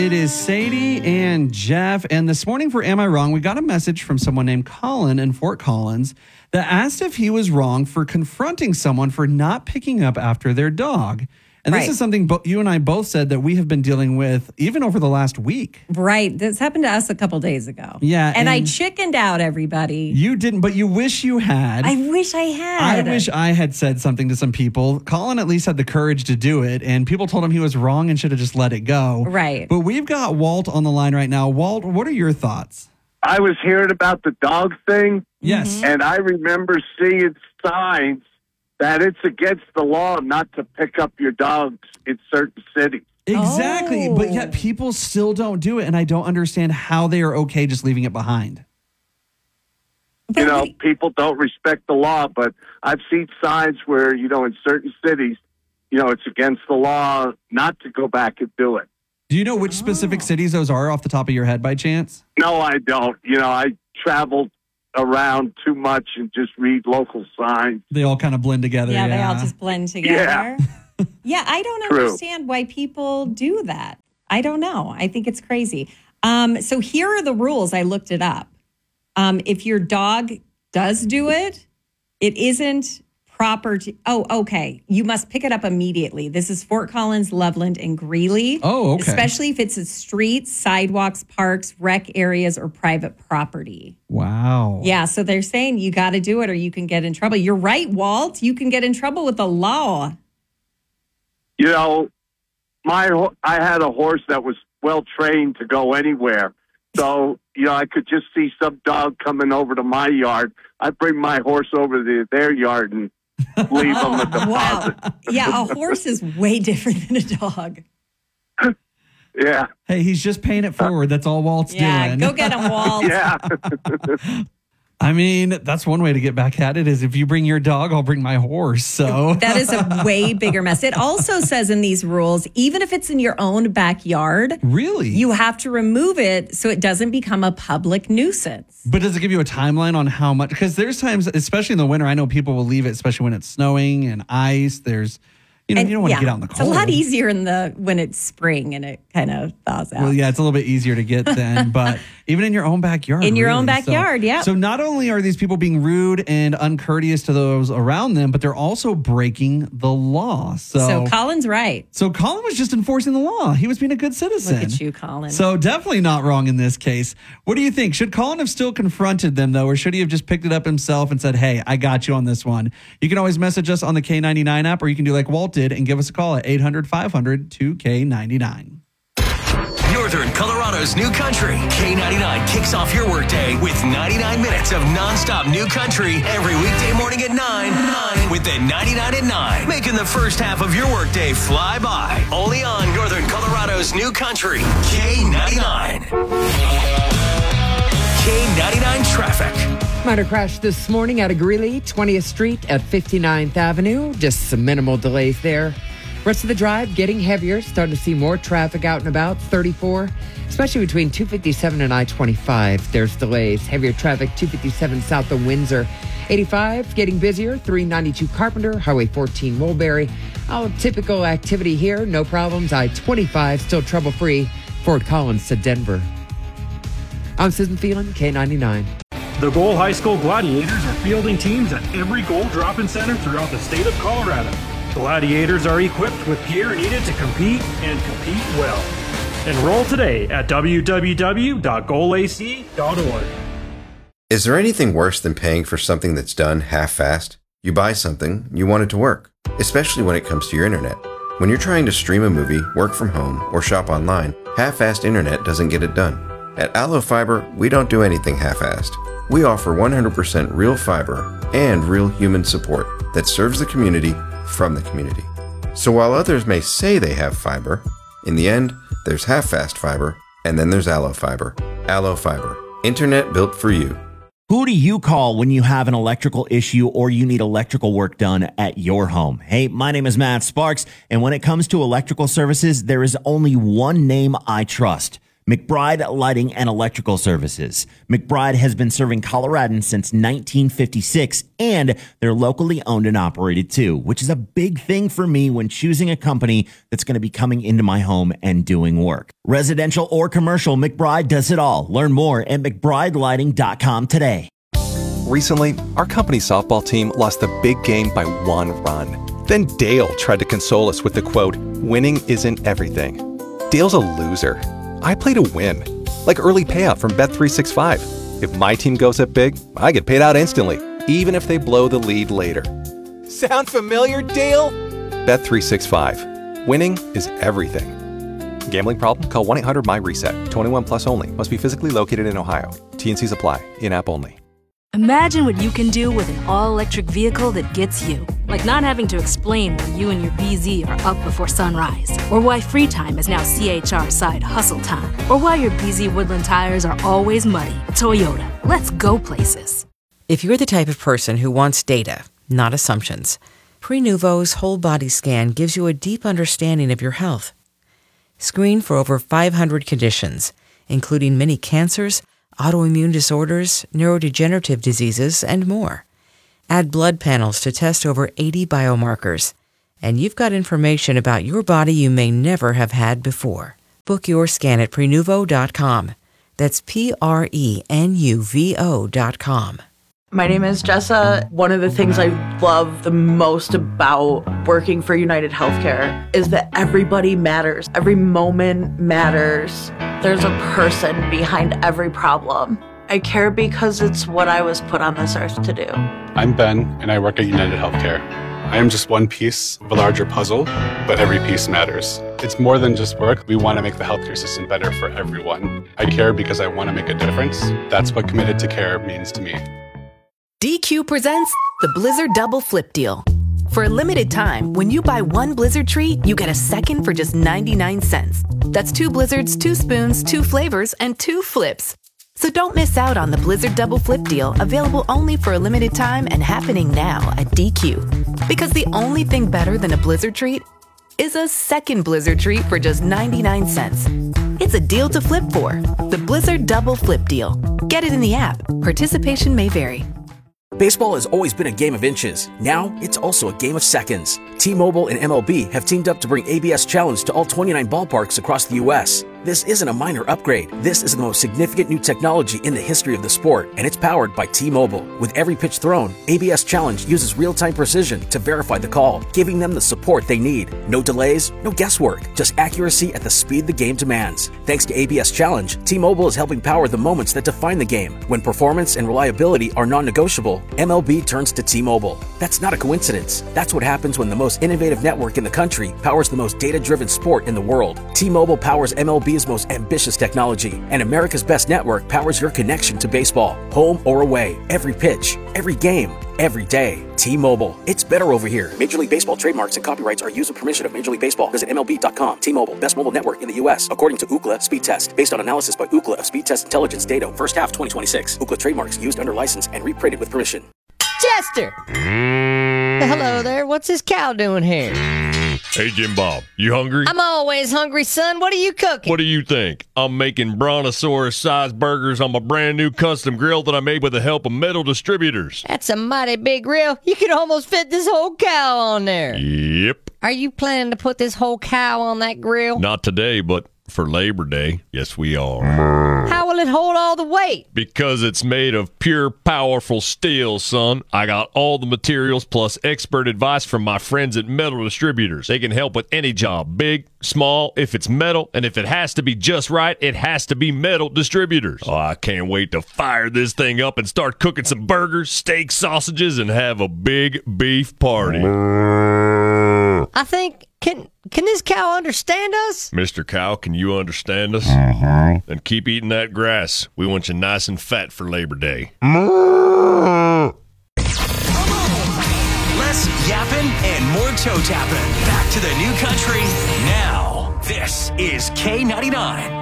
It is Sadie and Jeff. And this morning for Am I Wrong, we got a message from someone named Colin in Fort Collins that asked if he was wrong for confronting someone for not picking up after their dog. And this is something you and I both said that we have been dealing with even over the last week. Right. This happened to us a couple days ago. Yeah. And I chickened out, everybody. You didn't, but you wish you had. I wish I had. I wish I had said something to some people. Colin at least had the courage to do it, and people told him he was wrong and should have just let it go. Right. But we've got Walt on the line right now. Walt, what are your thoughts? I was hearing about the dog thing. Yes. And I remember seeing signs that it's against the law not to pick up your dogs in certain cities. Exactly. But yet people still don't do it, and I don't understand how they are okay just leaving it behind. You know, people don't respect the law, but I've seen signs where, you know, in certain cities, you know, it's against the law not to go back and do it. Do you know which specific cities those are off the top of your head by chance? No, I don't. You know, I traveled around too much and just read local signs. They all kind of blend together. Yeah, they all just blend together. Yeah, I don't True. understand why people do that. I don't know. I think it's crazy. So here are the rules. I looked it up. If your dog does do it, it isn't proper to... Oh, okay. You must pick it up immediately. This is Fort Collins, Loveland, and Greeley. Oh, okay. Especially if it's a streets, sidewalks, parks, rec areas, or private property. Wow. Yeah, so they're saying you got to do it or you can get in trouble. You're right, Walt. You can get in trouble with the law. You know, I had a horse that was well trained to go anywhere. So, you know, I could just see some dog coming over to my yard. I'd bring my horse over to their yard and leave them a deposit. Wow. Yeah, a horse is way different than a dog. Yeah. Hey, he's just paying it forward. That's all Walt's doing. Yeah, go get him, Walt. Yeah. I mean, that's one way to get back at it is if you bring your dog, I'll bring my horse. So that is a way bigger mess. It also says in these rules, even if it's in your own backyard, really, you have to remove it so it doesn't become a public nuisance. But does it give you a timeline on how much? Because there's times, especially in the winter, I know people will leave it, especially when it's snowing and ice. There's, you know, you don't want to get out in the cold. It's a lot easier when it's spring and it kind of thaws out. Well, yeah, it's a little bit easier to get then, but even in your own backyard. In your own backyard, yeah. So not only are these people being rude and uncourteous to those around them, but they're also breaking the law. So Colin's right. So Colin was just enforcing the law. He was being a good citizen. Look at you, Colin. So definitely not wrong in this case. What do you think? Should Colin have still confronted them, though, or should he have just picked it up himself and said, hey, I got you on this one? You can always message us on the K99 app, or you can do like Walt did and give us a call at 800-500-2K99. Northern Colorado's new country. K99 kicks off your workday with 99 minutes of nonstop new country every weekday morning at 9 with the 99 at 9, making the first half of your workday fly by. Only on Northern Colorado's new country. K99. K99 traffic. Minor crash this morning out of Greeley, 20th Street at 59th Avenue. Just some minimal delays there. Rest of the drive getting heavier. Starting to see more traffic out and about. 34, especially between 257 and I-25. There's delays. Heavier traffic, 257 south of Windsor. 85 getting busier. 392 Carpenter, Highway 14 Mulberry. All typical activity here. No problems. I-25 still trouble-free. Fort Collins to Denver. I'm Susan Phelan, K99. The Goal High School Gladiators are fielding teams at every goal drop-in center throughout the state of Colorado. Gladiators are equipped with gear needed to compete and compete well. Enroll today at www.goalac.org. Is there anything worse than paying for something that's done half-assed? You buy something, you want it to work, especially when it comes to your internet. When you're trying to stream a movie, work from home, or shop online, half-assed internet doesn't get it done. At Allo Fiber, we don't do anything half-assed. We offer 100% real fiber and real human support that serves the community from the community. So while others may say they have fiber, in the end, there's half-fast fiber, and then there's Allo Fiber. Allo Fiber. Internet built for you. Who do you call when you have an electrical issue or you need electrical work done at your home? Hey, my name is Matt Sparks, and when it comes to electrical services, there is only one name I trust. McBride Lighting and Electrical Services. McBride has been serving Coloradans since 1956, and they're locally owned and operated too, which is a big thing for me when choosing a company that's going to be coming into my home and doing work. Residential or commercial, McBride does it all. Learn more at McBrideLighting.com today. Recently, our company's softball team lost the big game by 1 run. Then Dale tried to console us with the quote, "Winning isn't everything." Dale's a loser. I play to win, like early payout from Bet365. If my team goes up big, I get paid out instantly, even if they blow the lead later. Sound familiar, Dale? Bet365. Winning is everything. Gambling problem? Call 1-800-MY-RESET. 21 plus only. Must be physically located in Ohio. T&Cs apply. In-app only. Imagine what you can do with an all-electric vehicle that gets you. Like not having to explain why you and your BZ are up before sunrise. Or why free time is now CHR side hustle time. Or why your BZ Woodland tires are always muddy. Toyota, let's go places. If you're the type of person who wants data, not assumptions, Prenuvo's whole body scan gives you a deep understanding of your health. Screen for over 500 conditions, including many cancers, autoimmune disorders, neurodegenerative diseases, and more. Add blood panels to test over 80 biomarkers, and you've got information about your body you may never have had before. Book your scan at Prenuvo.com. That's Prenuvo.com. My name is Jessa. One of the things I love the most about working for United Healthcare is that everybody matters. Every moment matters. There's a person behind every problem. I care because it's what I was put on this earth to do. I'm Ben, and I work at United Healthcare. I am just one piece of a larger puzzle, but every piece matters. It's more than just work. We want to make the healthcare system better for everyone. I care because I want to make a difference. That's what committed to care means to me. DQ presents the Blizzard Double Flip Deal. For a limited time, when you buy one Blizzard treat, you get a second for just 99 cents. That's 2 Blizzards, 2 spoons, 2 flavors, and 2 flips. So don't miss out on the Blizzard Double Flip Deal, available only for a limited time and happening now at DQ. Because the only thing better than a Blizzard treat is a second Blizzard treat for just 99 cents. It's a deal to flip for. The Blizzard Double Flip Deal. Get it in the app. Participation may vary. Baseball has always been a game of inches. Now, it's also a game of seconds. T-Mobile and MLB have teamed up to bring ABS Challenge to all 29 ballparks across the U.S. This isn't a minor upgrade. This is the most significant new technology in the history of the sport, and it's powered by T-Mobile. With every pitch thrown, ABS Challenge uses real-time precision to verify the call, giving them the support they need. No delays, no guesswork, just accuracy at the speed the game demands. Thanks to ABS Challenge, T-Mobile is helping power the moments that define the game. When performance and reliability are non-negotiable, MLB turns to T-Mobile. That's not a coincidence. That's what happens when the most innovative network in the country powers the most data-driven sport in the world. T-Mobile powers MLB's most ambitious technology, and America's best network powers your connection to baseball. Home or away, every pitch, every game, every day. T-Mobile. It's better over here. Major League Baseball trademarks and copyrights are used with permission of Major League Baseball. Visit MLB.com. T-Mobile. Best mobile network in the U.S. according to Ookla Speed Test. Based on analysis by Ookla of Speed Test Intelligence data. First half 2026. Ookla trademarks used under license and reprinted with permission. Chester! Hello there. What's this cow doing here? Hey, Jim Bob, you hungry? I'm always hungry, son. What are you cooking? What do you think? I'm making brontosaurus-sized burgers on my brand new custom grill that I made with the help of Metal Distributors. That's a mighty big grill. You could almost fit this whole cow on there. Yep. Are you planning to put this whole cow on that grill? Not today, but for Labor Day, yes, we are. How will it hold all the weight? Because it's made of pure, powerful steel, son. I got all the materials plus expert advice from my friends at Metal Distributors. They can help with any job, big, small, if it's metal, and if it has to be just right, it has to be Metal Distributors. Oh, I can't wait to fire this thing up and start cooking some burgers, steak, sausages, and have a big beef party. I think, can this cow understand us? Mr. Cow, can you understand us? Then keep eating that grass. We want you nice and fat for Labor Day. Less yapping and more toe tapping. Back to the new country now. This is K99.